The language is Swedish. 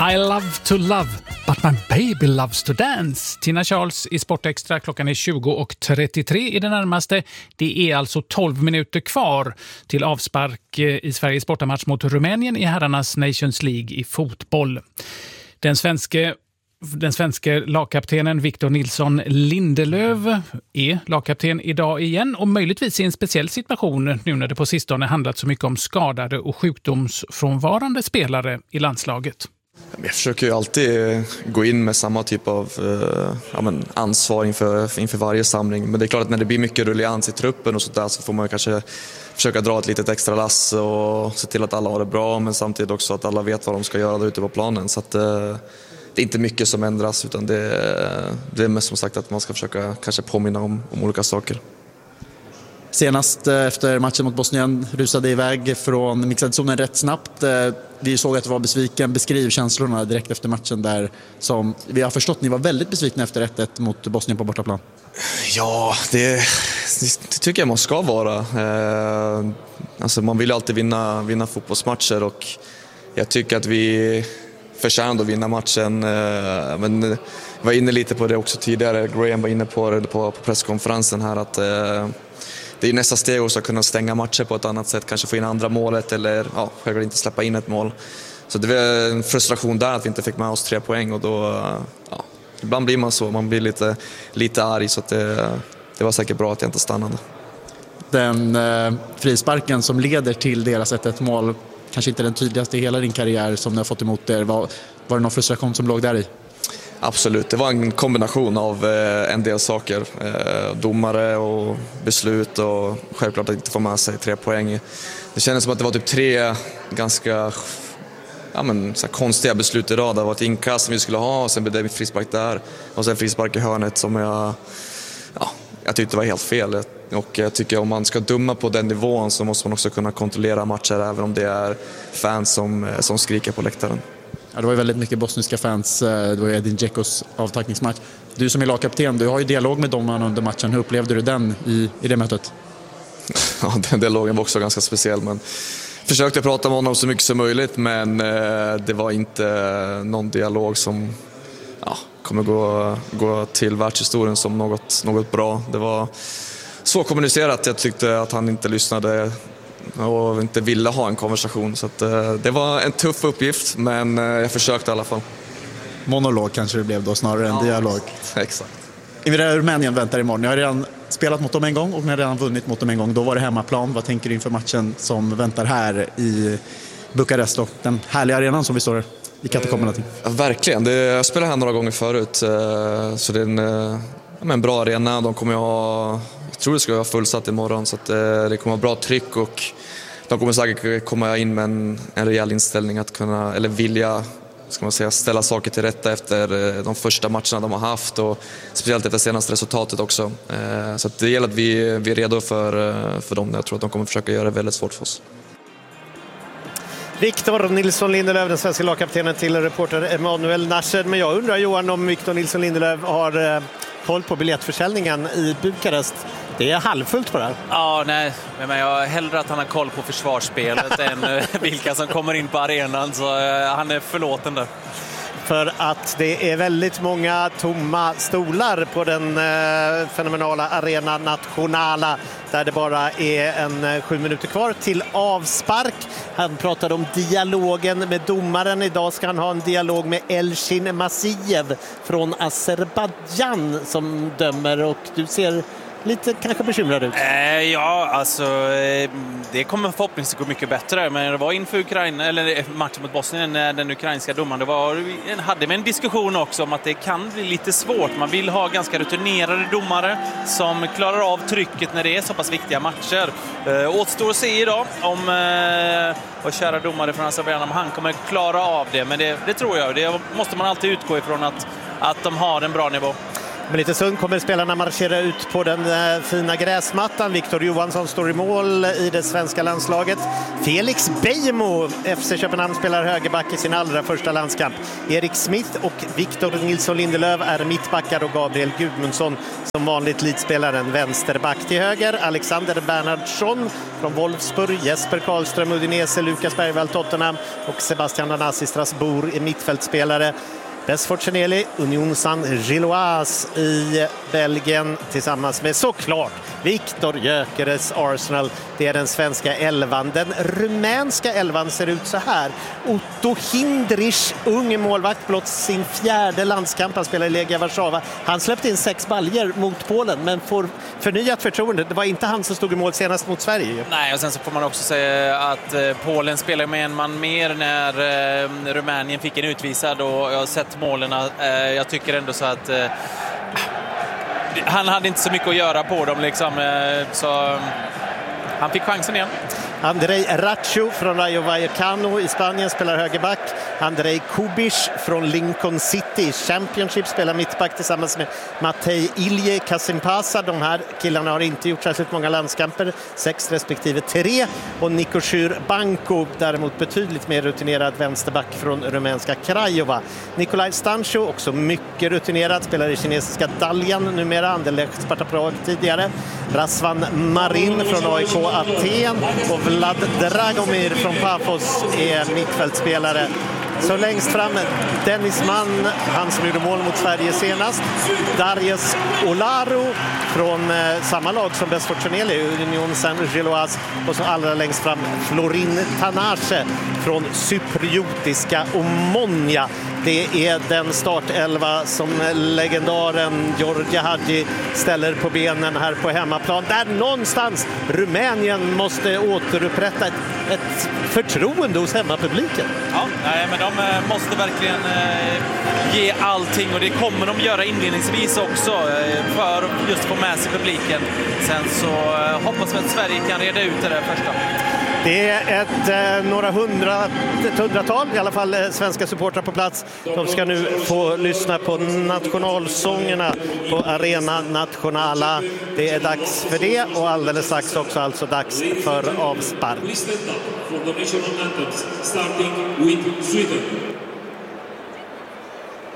I love to love, but my baby loves to dance. Tina Charles i Sportextra. Klockan är 20:33 i det närmaste. Det är alltså 12 minuter kvar till avspark i Sveriges bortamatch mot Rumänien i herrarnas Nations League i fotboll. Den svenska lagkaptenen Victor Nilsson Lindelöf är lagkapten idag igen och möjligtvis i en speciell situation nu när det på sistone handlat så mycket om skadade och sjukdomsfrånvarande spelare i landslaget. Jag försöker ju alltid gå in med samma typ av ansvar inför varje samling. Men det är klart att när det blir mycket rullians i truppen och sådär så får man kanske försöka dra ett litet extra lass och se till att alla har det bra, men samtidigt också att alla vet vad de ska göra där ute på planen. Så att, det är inte mycket som ändras, utan det är mest som sagt att man ska försöka kanske påminna om olika saker. Senast efter matchen mot Bosnien rusade iväg från mixade zonen rätt snabbt. Vi såg att du var besviken. Beskriv känslorna direkt efter matchen där, som vi har förstått ni var väldigt besvikna efter 1-1 mot Bosnien på bortaplan. Ja, det tycker jag man ska vara. Alltså man vill ju alltid vinna fotbollsmatcher och jag tycker att vi förtjänade att vinna matchen. Men jag var inne lite på det också tidigare. Graham var inne på det på presskonferensen här att det är nästa steg också att kunna stänga matcher på ett annat sätt. Kanske få in andra målet eller självklart inte släppa in ett mål. Så det var en frustration där att vi inte fick med oss 3 poäng och då, ibland blir man så. Man blir lite arg, så att det var säkert bra att jag inte stannade. Den frisparken som leder till deras 1-1 mål, kanske inte den tydligaste i hela din karriär som ni har fått emot er. Var det någon frustration som låg där i? Absolut, det var en kombination av en del saker. Domare och beslut och självklart att inte få med sig 3 poäng. Det kändes som att det var typ 3 ganska så konstiga beslut i rad. Det var ett inkast som vi skulle ha och sen blev det frispark där. Och sen frispark i hörnet som jag tyckte var helt fel. Och jag tycker om man ska döma på den nivån så måste man också kunna kontrollera matcher även om det är fans som skriker på läktaren. Ja, det var ju väldigt mycket bosniska fans. Det var ju Edin Dzekos avtackningsmatch. Du som är lagkapten, du har ju dialog med domarna under matchen. Hur upplevde du den i det mötet? Ja, den dialogen var också ganska speciell. Men försökte prata med honom så mycket som möjligt, men det var inte någon dialog som kommer gå till världshistorien som något bra. Det var så kommunicerat. Jag tyckte att han inte lyssnade och inte ville ha en konversation. Så att, det var en tuff uppgift, men jag försökte i alla fall. Monolog kanske det blev då snarare än dialog. Exakt. Rumänien väntar imorgon. Ni har redan spelat mot dem en gång och ni har redan vunnit mot dem en gång. Då var det hemmaplan. Vad tänker du inför matchen som väntar här i Bukarest då? Den härliga arenan som vi står i katakomberna till. Verkligen. Jag spelade här några gånger förut. Så det är en bra arena. De kommer jag tror det ska vara fullsatt imorgon, så att det kommer vara bra tryck och de kommer säkert komma in med en rejäl inställning att kunna, eller vilja, ska man säga, ställa saker till rätta efter de första matcherna de har haft och speciellt efter senaste resultatet också. Så att det gäller att vi är redo för dem. Jag tror att de kommer försöka göra det väldigt svårt för oss. Victor Nilsson Lindelöf, den svenska lagkaptenen, till reporter Emanuel Nasser. Men jag undrar, Johan, om Victor Nilsson Lindelöf har koll på biljettförsäljningen i Bukarest. Det är halvfullt på det här. Ja, nej. Men jag hellre att han har koll på försvarsspelet än vilka som kommer in på arenan. Så han är förlåten där. För att det är väldigt många tomma stolar på den fenomenala Arena Nationala, där det bara är 7 minuter kvar till avspark. Han pratade om dialogen med domaren. Idag ska han ha en dialog med Elchin Masiev från Azerbaijan som dömer, och du ser lite kanske bekymrad ut. Ja, alltså det kommer förhoppningsvis gå mycket bättre. Men det var inför Ukraina, eller matchen mot Bosnien, den ukrainska domaren, hade vi en diskussion också om att det kan bli lite svårt. Man vill ha ganska rutinerade domare som klarar av trycket när det är så pass viktiga matcher. Återstår att se idag om och kära domare från Azerbaijan, om han kommer klara av det. Men det tror jag. Det måste man alltid utgå ifrån att de har en bra nivå. Om en liten stund kommer spelarna marschera ut på den fina gräsmattan. Victor Johansson står i mål i det svenska landslaget. Felix Beijmo, FC Köpenhamn, spelar högerback i sin allra första landskamp. Erik Smith och Victor Nilsson Lindelöf är mittbackar och Gabriel Gudmundsson som vanligt lidspelaren vänsterback. Till höger Alexander Bernhardsson från Wolfsburg, Jesper Karlström Udinese, Lukas Bergvall Tottenham och Sebastian Danassi Strasbourg är mittfältspelare. Bess Forcenelli, Union Saint-Gilloise i Belgien tillsammans med såklart Viktor Gyökeres Arsenal. Det är den svenska elvan. Den rumänska elvan ser ut så här. Otto Hindrich, ung målvakt, blott sin 4:e landskamp. Han spelar i Legia Warszawa. Han släppte in 6 baljer mot Polen men får förnyat förtroende. Det var inte han som stod i mål senast mot Sverige. Nej, och sen så får man också säga att Polen spelar med en man mer när Rumänien fick en utvisad, och jag har sett målen. Jag tycker ändå så att han hade inte så mycket att göra på dem liksom, så han fick chansen igen. Andrei Racho från Rayo Vallecano i Spanien spelar högerback. Andrei Kubic från Lincoln City Championship spelar mittback tillsammans med Matej Ilje Kasimpasa. De här killarna har inte gjort särskilt många landskamper, 6 respektive 3. Och Nikoshir Banko, däremot betydligt mer rutinerad vänsterback från rumänska Craiova. Nikolaj Stancho, också mycket rutinerad, spelar i kinesiska Dalian numera, Anderlecht, Sparta Prag tidigare. Razvan Marin från AIK Aten och Vlad Dragomir från Pafos är mittfältspelare. Så längst fram Dennis Mann, han som gjorde mål mot Sverige senast. Darius Olaro från samma lag som Bess Forcenelli, Union Saint-Gilloise. Och så allra längst fram Florin Tanase från cypriotiska Omonia. Det är den startelva som legendaren Georgi Hagi ställer på benen här på hemmaplan. Där någonstans Rumänien måste återupprätta ett förtroende hos hemmapubliken. Ja, nej, men de måste verkligen ge allting, och det kommer de göra inledningsvis också för just få med sig publiken. Sen så hoppas vi att Sverige kan reda ut det där första. Det är ett hundratal i alla fall svenska supportrar på plats. De ska nu få lyssna på nationalsångerna på Arena Nationala. Det är dags för det, och alldeles strax också alltså dags för avspark. Starting with Sweden.